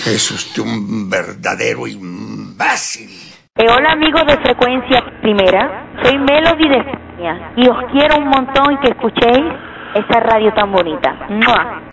Es usted un verdadero imbécil. Hola amigos de Frecuencia Primera, soy Melody de España y os quiero un montón que escuchéis esa radio tan bonita. ¡Mua!